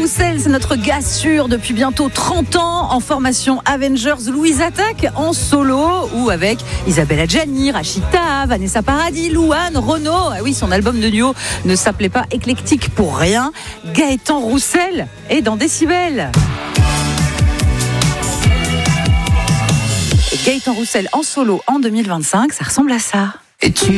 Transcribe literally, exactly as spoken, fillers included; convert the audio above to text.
Roussel, c'est notre gars sûr depuis bientôt trente ans en formation Avengers. Louise attaque en solo ou avec Isabelle Adjani, Rachita, Vanessa Paradis, Louane, Renaud. Ah oui, son album de duo ne s'appelait pas Éclectique pour rien. Gaëtan Roussel est dans Décibel. Et Gaëtan Roussel en solo en deux mille vingt-cinq, ça ressemble à ça. Et tu